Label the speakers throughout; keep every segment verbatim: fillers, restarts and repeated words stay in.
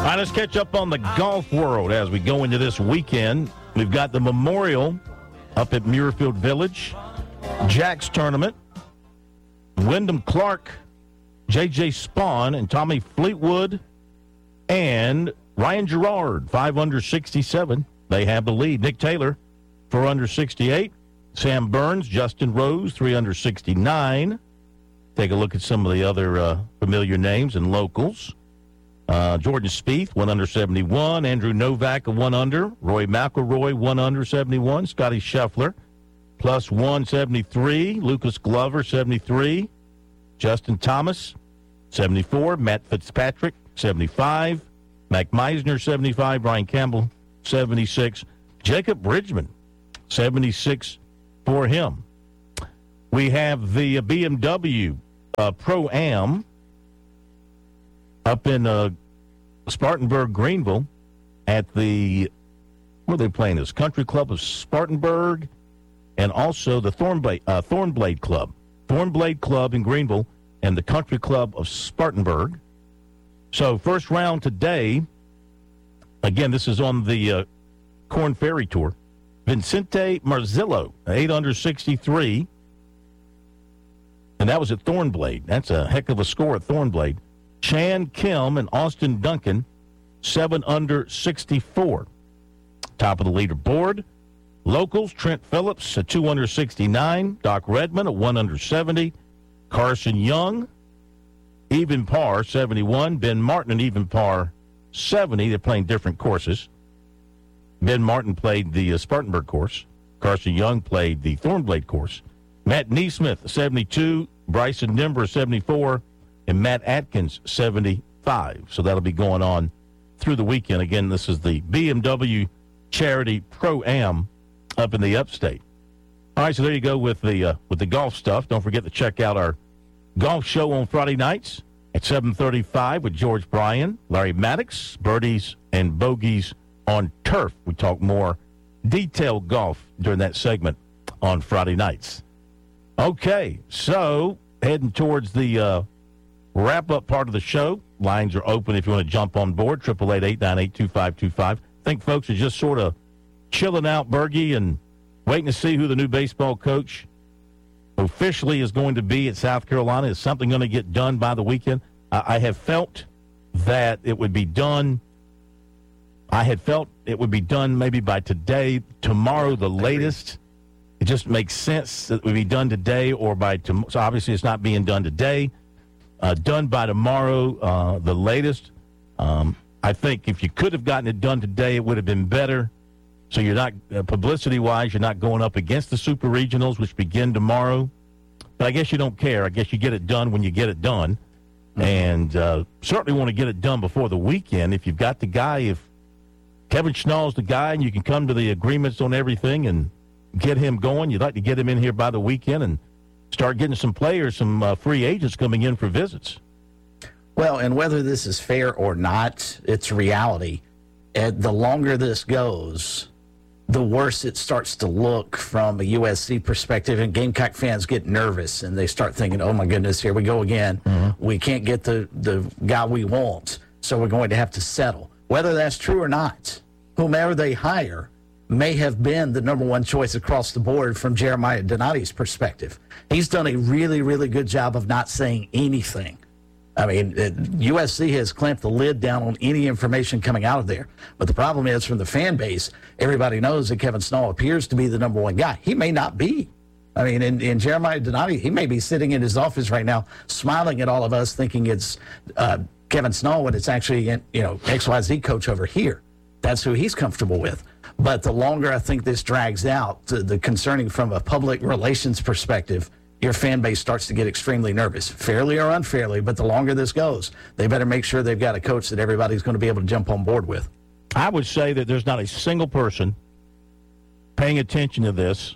Speaker 1: All right, let's catch up on the golf world as we go into this weekend. We've got the Memorial up at Muirfield Village, Jack's Tournament, Wyndham Clark, J J Spawn, and Tommy Fleetwood, and Ryan Gerard, five under sixty-seven. They have the lead. Nick Taylor, four under sixty-eight. Sam Burns, Justin Rose, three under sixty-nine. Take a look at some of the other uh, familiar names and locals. Uh, Jordan Spieth, one under seventy-one. Andrew Novak, a one under. Roy McIlroy, one under seventy-one. Scotty Scheffler, plus one seventy-three. Lucas Glover, seventy-three. Justin Thomas, seventy-four. Matt Fitzpatrick, seventy-five. Mac Meisner, seventy-five. Brian Campbell, seventy-six. Jacob Bridgman, seventy-six for him. We have the B M W uh, Pro-Am up in uh, Spartanburg, Greenville, at the, where are they playing this? Country Club of Spartanburg, and also the Thornblade, uh, Thornblade Club. Thornblade Club in Greenville and the Country Club of Spartanburg. So first round today, again, this is on the uh, Corn Ferry Tour. Vicente Marzillo, eight under sixty-three. And that was at Thornblade. That's a heck of a score at Thornblade. Chan Kim and Austin Duncan, seven under sixty-four. Top of the leaderboard. Locals, Trent Phillips, a two under sixty-nine. Doc Redman, a one under seventy. Carson Young, even par, seventy-one. Ben Martin, an even par, seventy. They're playing different courses. Ben Martin played the uh, Spartanburg course. Carson Young played the Thornblade course. Matt Neesmith, seventy-two. Bryson Denver, seventy-four. And Matt Atkins, seventy-five. So that'll be going on through the weekend. Again, this is the B M W Charity Pro-Am up in the upstate. All right, so there you go with the uh, with the golf stuff. Don't forget to check out our golf show on Friday nights at seven thirty-five with George Bryan, Larry Maddox, Birdies and Bogeys on Turf. We talk more detailed golf during that segment on Friday nights. Okay, so heading towards the uh, wrap-up part of the show. Lines are open if you want to jump on board, eight eight eight, eight nine eight, two five two five. I think folks are just sort of chilling out, Bergie, and waiting to see who the new baseball coach officially is going to be at South Carolina. Is something going to get done by the weekend? I, I have felt that it would be done. I had felt it would be done maybe by today, tomorrow, the latest. It just makes sense that it would be done today or by tomorrow. So obviously it's not being done today. Uh, done by tomorrow, uh, the latest. Um, I think if you could have gotten it done today, it would have been better. So you're not, uh, publicity-wise, you're not going up against the Super Regionals, which begin tomorrow. But I guess you don't care. I guess you get it done when you get it done. Mm-hmm. And uh, certainly want to get it done before the weekend. If you've got the guy, if Kevin Schnall's the guy and you can come to the agreements on everything and get him going, you'd like to get him in here by the weekend and start getting some players, some uh, free agents coming in for visits.
Speaker 2: Well, and whether this is fair or not, it's reality. And the longer this goes, the worse it starts to look from a U S C perspective, and Gamecock fans get nervous, and they start thinking, oh, my goodness, here we go again. Mm-hmm. We can't get the, the guy we want, so we're going to have to settle. Whether that's true or not, whomever they hire may have been the number one choice across the board from Jeremiah Donati's perspective. He's done a really, really good job of not saying anything. I mean, it, U S C has clamped the lid down on any information coming out of there. But the problem is, from the fan base, everybody knows that Kevin Schnall appears to be the number one guy. He may not be. I mean, in, in Jeremiah Donati, he may be sitting in his office right now smiling at all of us thinking it's uh, Kevin Schnall when it's actually, you know, X Y Z coach over here. That's who he's comfortable with. But the longer I think this drags out, the, the concerning from a public relations perspective, your fan base starts to get extremely nervous, fairly or unfairly. But the longer this goes, they better make sure they've got a coach that everybody's going to be able to jump on board with.
Speaker 1: I would say that there's not a single person paying attention to this,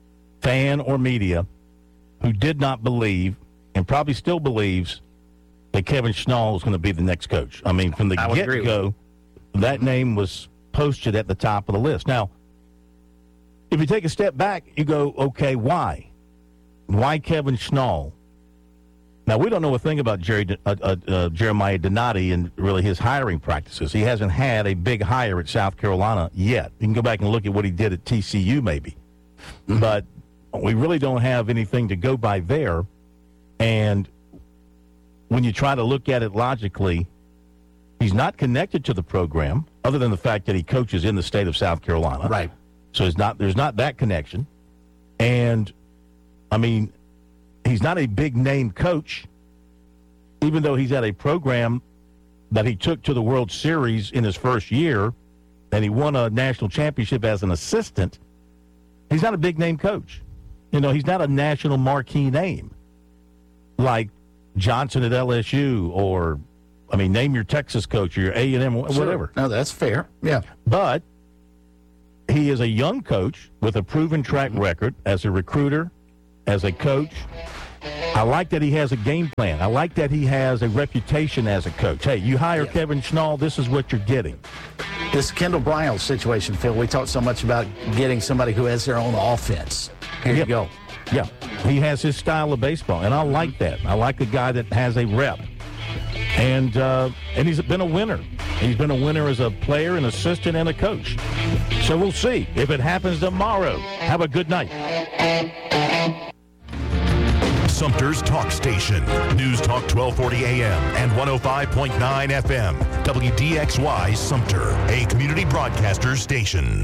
Speaker 1: fan or media, who did not believe and probably still believes that Kevin Schnall is going to be the next coach. I mean, from the get-go, that name was posted at the top of the list. Now, if you take a step back, you go, okay, why? Why Kevin Schnall? Now, we don't know a thing about Jerry, uh, uh, uh, Jeremiah Donati and really his hiring practices. He hasn't had a big hire at South Carolina yet. You can go back and look at what he did at T C U maybe. Mm-hmm. But we really don't have anything to go by there. And when you try to look at it logically, he's not connected to the program other than the fact that he coaches in the state of South Carolina.
Speaker 2: Right.
Speaker 1: So it's not, there's not that connection. And, I mean, he's not a big-name coach, even though he's at a program that he took to the World Series in his first year, and he won a national championship as an assistant. He's not a big-name coach. You know, he's not a national marquee name like Johnson at L S U or, I mean, name your Texas coach or your A and M, whatever.
Speaker 2: Sure. No, that's fair. Yeah.
Speaker 1: But he is a young coach with a proven track record as a recruiter, as a coach. I like that he has a game plan. I like that he has a reputation as a coach. Hey, you hire yeah. Kevin Schnall, this is what you're getting.
Speaker 2: This Kendall Bryant situation, Phil, we talked so much about getting somebody who has their own offense. Here yep. you go.
Speaker 1: Yeah, he has his style of baseball, and I like that. I like a guy that has a rep. And uh, and he's been a winner. He's been a winner as a player, an assistant, and a coach. So we'll see if it happens tomorrow. Have a good night.
Speaker 3: Sumter's Talk Station. News Talk twelve forty A M and one oh five point nine F M. W D X Y Sumter, a community broadcaster station.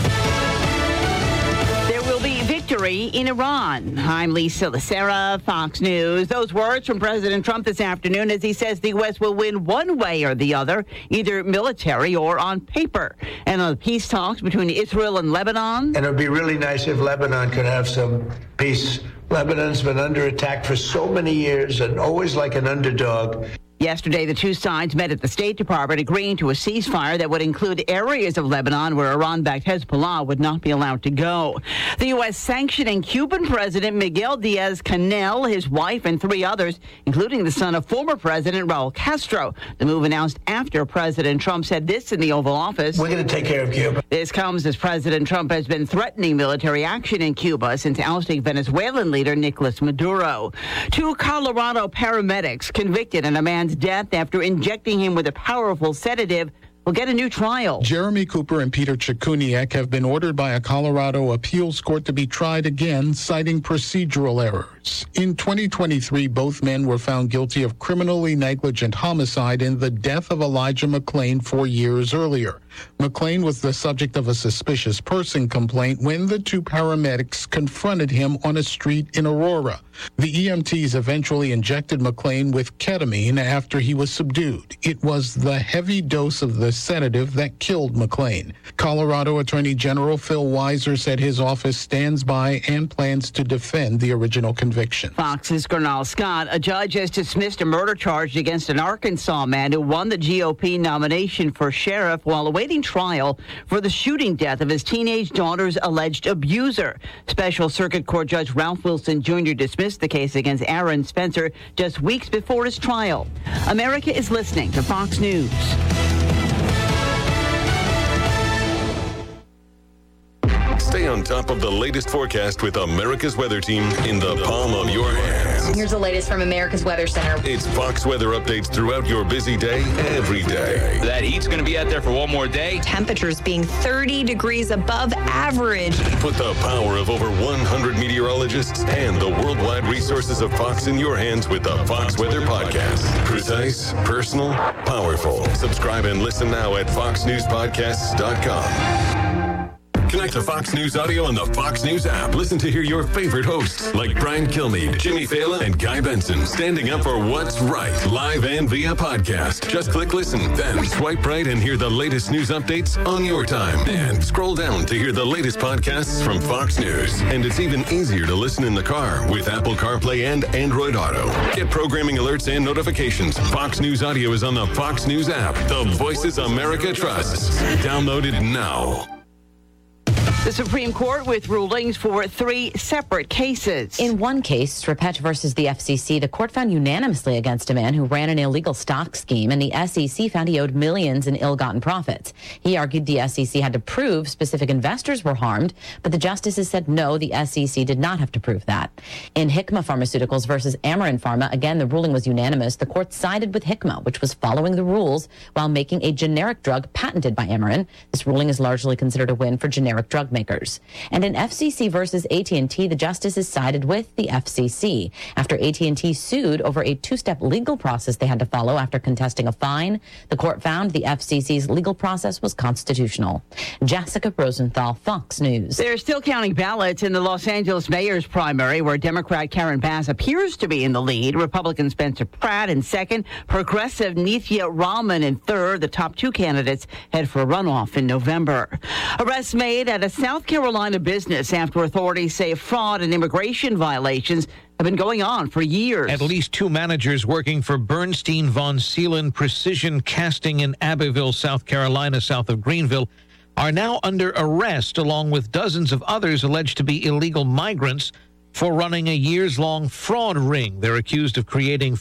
Speaker 4: There will be victory in Iran. I'm Lisa Lacera, Fox News. Those words from President Trump this afternoon as he says the U S will win one way or the other, either military or on paper. And on the peace talks between Israel and Lebanon.
Speaker 5: And it would be really nice if Lebanon could have some peace. Lebanon's been under attack for so many years and always like an underdog.
Speaker 4: Yesterday, the two sides met at the State Department agreeing to a ceasefire that would include areas of Lebanon where Iran-backed Hezbollah would not be allowed to go. The U S sanctioning Cuban President Miguel Diaz-Canel, his wife, and three others, including the son of former President Raul Castro. The move announced after President Trump said this in the Oval Office.
Speaker 5: We're going to take care of Cuba.
Speaker 4: This comes as President Trump has been threatening military action in Cuba since ousting Venezuelan leader Nicolas Maduro. Two Colorado paramedics convicted in a man's death after injecting him with a powerful sedative will get a new trial.
Speaker 6: Jeremy Cooper and Peter Chikuniak have been ordered by a Colorado appeals court to be tried again, citing procedural errors. In twenty twenty-three, both men were found guilty of criminally negligent homicide in the death of Elijah McClain four years earlier. McClain was the subject of a suspicious person complaint when the two paramedics confronted him on a street in Aurora. The E M Ts eventually injected McClain with ketamine after he was subdued. It was the heavy dose of the sedative that killed McClain. Colorado Attorney General Phil Weiser said his office stands by and plans to defend the original conviction.
Speaker 4: Fox's Gernal Scott, a judge has dismissed a murder charge against an Arkansas man who won the G O P nomination for sheriff while awaiting trial for the shooting death of his teenage daughter's alleged abuser. Special Circuit Court Judge Ralph Wilson Junior dismissed the case against Aaron Spencer just weeks before his trial. America is listening to Fox News.
Speaker 7: Stay on top of the latest forecast with America's Weather Team in the palm of your hands.
Speaker 8: Here's the latest from America's Weather Center.
Speaker 7: It's Fox weather updates throughout your busy day, every day.
Speaker 9: That heat's going to be out there for one more day.
Speaker 8: Temperatures being thirty degrees above average.
Speaker 7: Put the power of over one hundred meteorologists and the worldwide resources of Fox in your hands with the Fox Weather Podcast. Precise, personal, powerful. Subscribe and listen now at fox news podcasts dot com. Connect to Fox News Audio on the Fox News app. Listen to hear your favorite hosts like Brian Kilmeade, Jimmy Fallon, and Guy Benson standing up for what's right, live and via podcast. Just click listen, then swipe right and hear the latest news updates on your time. And scroll down to hear the latest podcasts from Fox News. And it's even easier to listen in the car with Apple CarPlay and Android Auto. Get programming alerts and notifications. Fox News Audio is on the Fox News app. The voices America trusts. Download it now.
Speaker 4: The Supreme Court with rulings for three separate cases.
Speaker 10: In one case, Strapetch versus the F C C, the court found unanimously against a man who ran an illegal stock scheme, and the S E C found he owed millions in ill-gotten profits. He argued the S E C had to prove specific investors were harmed, but the justices said no, the S E C did not have to prove that. In Hikma Pharmaceuticals versus Amarin Pharma, again, the ruling was unanimous. The court sided with Hikma, which was following the rules while making a generic drug patented by Amarin. This ruling is largely considered a win for generic drug makers. And in F C C versus A T and T, the justices sided with the F C C. After A T and T sued over a two-step legal process they had to follow after contesting a fine, the court found the F C C's legal process was constitutional. Jessica Rosenthal, Fox News.
Speaker 4: They're still counting ballots in the Los Angeles mayor's primary, where Democrat Karen Bass appears to be in the lead. Republican Spencer Pratt in second, progressive Nithya Rahman in third. The top two candidates head for a runoff in November. Arrests made at a South Carolina business after authorities say fraud and immigration violations have been going on for years.
Speaker 11: At least two managers working for Bernstein Von Seelen Precision Casting in Abbeville, South Carolina, south of Greenville, are now under arrest, along with dozens of others alleged to be illegal migrants for running a years-long fraud ring. They're accused of creating